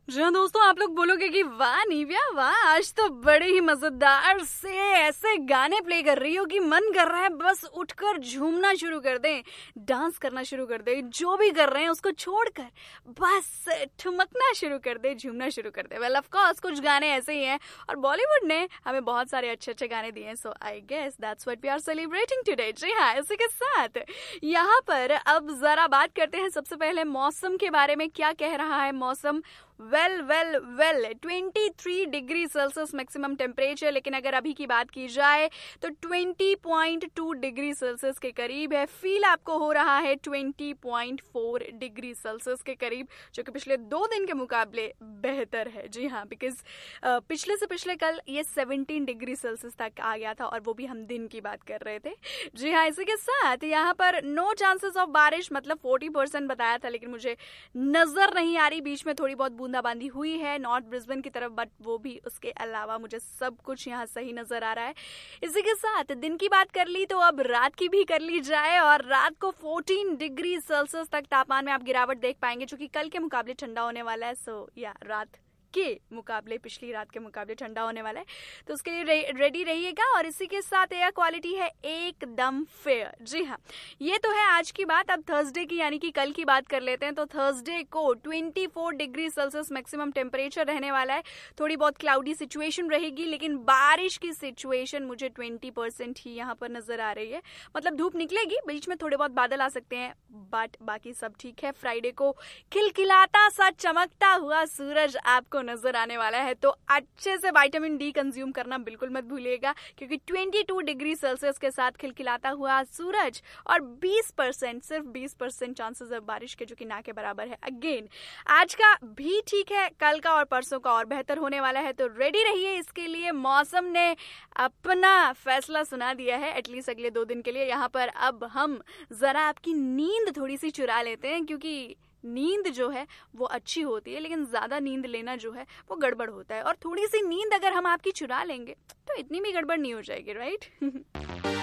जी हाँ दोस्तों, आप लोग बोलोगे कि वाह निव्या वाह, आज तो बड़े ही मजेदार से ऐसे गाने प्ले कर रही हो कि मन कर रहा है बस उठकर झूमना शुरू कर दें, डांस करना शुरू कर दें, जो भी कर रहे हैं उसको छोड़कर बस ठुमकना शुरू कर दे, झूमना शुरू कर दे। वेल ऑफ कोर्स कुछ गाने ऐसे ही हैं और बॉलीवुड ने हमें बहुत सारे अच्छे अच्छे गाने दिए हैं, सो I guess that's what we are celebrating today. जी हाँ, इसी के साथ यहाँ पर अब जरा बात करते हैं सबसे पहले मौसम के बारे में। क्या कह रहा है मौसम? Well 23 degree Celsius maximum temperature, लेकिन अगर अभी की बात की जाए तो 20.2 डिग्री सेल्सियस के करीब है। फील आपको हो रहा है 20.4 डिग्री सेल्सियस के करीब, जो कि पिछले 2 दिन के मुकाबले बेहतर है। जी हाँ, बिकॉज पिछले से पिछले कल ये 17 डिग्री सेल्सियस तक आ गया था और वो भी हम दिन की बात कर रहे थे। जी हाँ, इसी के साथ यहाँ पर नो चांसेस ऑफ बारिश, मतलब 40% बताया था, लेकिन मुझे नजर नहीं आ रही। बीच में थोड़ी बहुत बूंदाबांदी हुई है नॉर्थ ब्रिस्बेन की तरफ, बट वो भी उसके अलावा मुझे सब कुछ यहाँ सही नजर आ रहा है। इसी के साथ दिन की बात कर ली तो अब रात की भी कर ली जाए, और रात को 14 डिग्री सेल्सियस तक तापमान में आप गिरावट देख पाएंगे, जो कि कल के मुकाबले ठंडा होने वाला है। सो या रात के मुकाबले, पिछली रात के मुकाबले ठंडा होने वाला है, तो उसके लिए रेडी रहिएगा। और इसी के साथ एयर क्वालिटी है एकदम फेयर। जी हाँ, ये तो है आज की बात। अब थर्सडे की यानी कि कल की बात कर लेते हैं। तो थर्सडे को 24 डिग्री सेल्सियस मैक्सिमम टेम्परेचर रहने वाला है। थोड़ी बहुत क्लाउडी सिचुएशन रहेगी, लेकिन बारिश की सिचुएशन मुझे 20% ही यहाँ पर नजर आ रही है। मतलब धूप निकलेगी, बीच में थोड़े बहुत बादल आ सकते हैं, बट बाकी सब ठीक है। फ्राइडे को खिलखिलाता सा चमकता हुआ सूरज आपको नजर आने वाला है, तो अच्छे से विटामिन डी कंज्यूम करना बिल्कुल मत भूलिएगा, क्योंकि 22 डिग्री सेल्सियस के साथ खिलखिलाता हुआ सूरज और 20%, सिर्फ 20% चांसेस है बारिश के, जो कि ना के बराबर है। अगेन आज का भी ठीक है, कल का और परसों का और बेहतर होने वाला है, तो रेडी रहिए इसके लिए। मौसम ने अपना फैसला सुना दिया है एटलीस्ट अगले 2 दिन के लिए। यहाँ पर अब हम जरा आपकी नींद थोड़ी सी चुरा लेते हैं, क्योंकि नींद जो है वो अच्छी होती है, लेकिन ज्यादा नींद लेना जो है वो गड़बड़ होता है। और थोड़ी सी नींद अगर हम आपकी चुरा लेंगे तो इतनी भी गड़बड़ नहीं हो जाएगी, राइट?